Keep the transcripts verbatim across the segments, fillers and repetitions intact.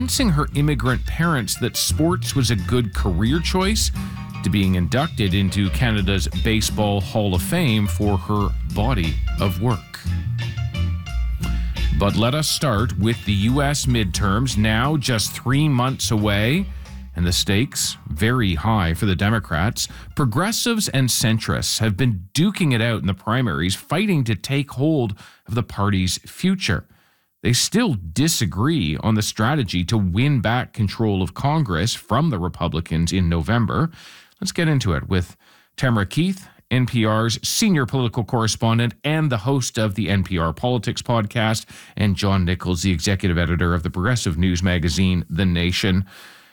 convincing her immigrant parents that sports was a good career choice, to being inducted into Canada's Baseball Hall of Fame for her body of work. But let us start with the U S midterms, now just three months away, and the stakes very high for the Democrats. Progressives and centrists have been duking it out in the primaries, fighting to take hold of the party's future. They still disagree on the strategy to win back control of Congress from the Republicans in November. Let's get into it with Tamara Keith, N P R's senior political correspondent and the host of the N P R Politics podcast, and John Nichols, the executive editor of the progressive news magazine, The Nation.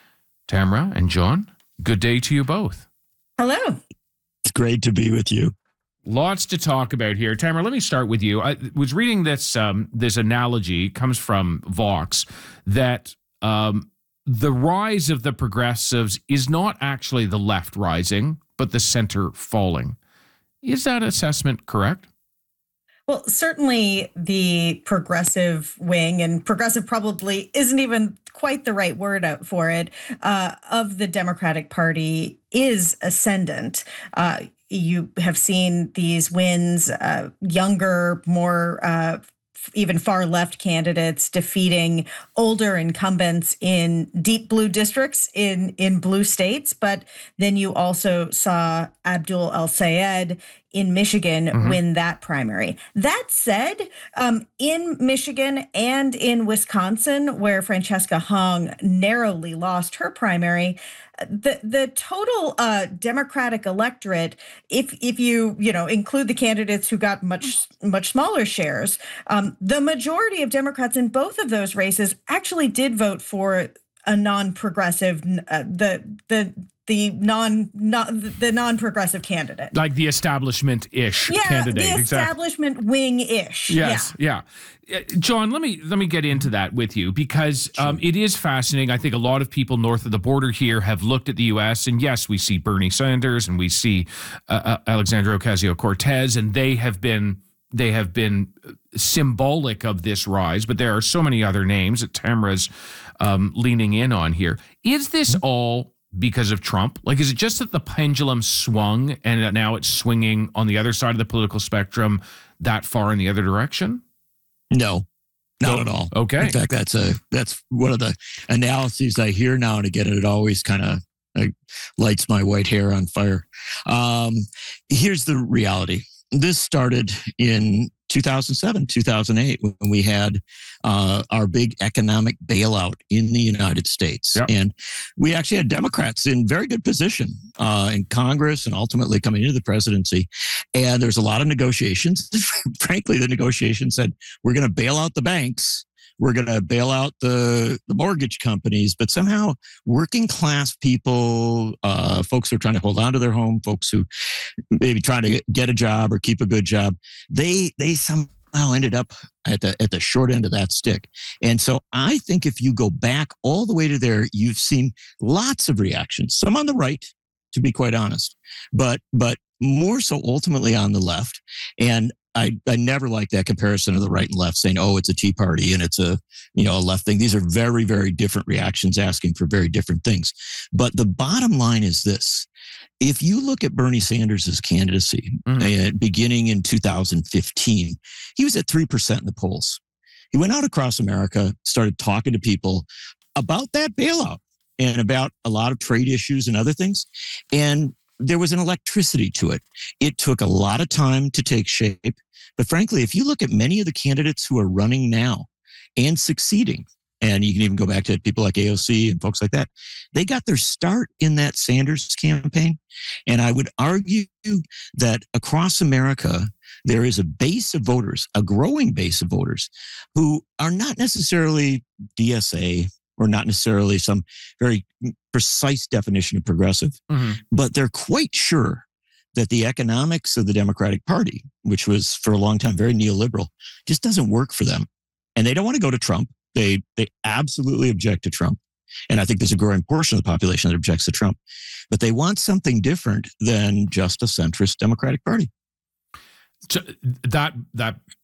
Tamara and John, good day to you both. Hello. It's great to be with you. Lots to talk about here. Tamara, let me start with you. I was reading this um, this analogy, comes from Vox, that um, the rise of the progressives is not actually the left rising, but the center falling. Is that assessment correct? Well, certainly the progressive wing, and progressive probably isn't even quite the right word out for it, uh, of the Democratic Party is ascendant. Uh, you have seen these wins, uh, younger, more uh, even far left candidates defeating older incumbents in deep blue districts in, in blue states. But then you also saw Abdul El-Sayed in Michigan mm-hmm. win that primary. That said, um, in Michigan and in Wisconsin, where Francesca Hong narrowly lost her primary, the the total uh, Democratic electorate, if if you you know include the candidates who got much much smaller shares, um, the majority of Democrats in both of those races actually did vote for a non-progressive, uh, the the. the non, non the non-progressive candidate. Like the establishment-ish yeah, candidate. The establishment exactly. wing-ish. Yes, yeah. yeah. John, let me let me get into that with you, because sure. um, it is fascinating. I think a lot of people north of the border here have looked at the U S, and yes, we see Bernie Sanders and we see uh, uh, Alexandria Ocasio-Cortez, and they have been they have been symbolic of this rise, but there are so many other names that Tamara's um, leaning in on here. Is this all because of Trump? Like, is it just that the pendulum swung and now it's swinging on the other side of the political spectrum that far in the other direction? No, not oh, at all. Okay. In fact, that's a that's one of the analyses I hear now and again, and it always kind of like, lights my white hair on fire. Um, here's the reality. This started in two thousand seven, two thousand eight, when we had uh, our big economic bailout in the United States. Yep. And we actually had Democrats in very good position uh, in Congress and ultimately coming into the presidency. And there's a lot of negotiations. Frankly, the negotiations said, we're going to bail out the banks. We're going to bail out the, the mortgage companies, but somehow working class people, uh, folks who are trying to hold on to their home, folks who maybe trying to get a job or keep a good job, they they somehow ended up at the at the short end of that stick. And so I think if you go back all the way to there, you've seen lots of reactions, some on the right, to be quite honest, but but more so ultimately on the left. And I, I never like that comparison of the right and left, saying, oh, it's a Tea Party and it's a, you know, a left thing. These are very, very different reactions asking for very different things. But the bottom line is this. If you look at Bernie Sanders' candidacy mm. uh, beginning in two thousand fifteen, he was at three percent in the polls. He went out across America, started talking to people about that bailout and about a lot of trade issues and other things. And there was an electricity to it. It took a lot of time to take shape. But frankly, if you look at many of the candidates who are running now and succeeding, and you can even go back to people like A O C and folks like that, they got their start in that Sanders campaign. And I would argue that across America, there is a base of voters, a growing base of voters, who are not necessarily D S A, or not necessarily some very precise definition of progressive, mm-hmm. but they're quite sure that the economics of the Democratic Party, which was for a long time very neoliberal, just doesn't work for them. And they don't want to go to Trump. They they absolutely object to Trump. And I think there's a growing portion of the population that objects to Trump. But they want something different than just a centrist Democratic Party. So that that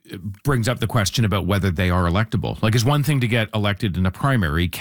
brings up the question about whether they are electable. Like, it's one thing to get elected in a primary.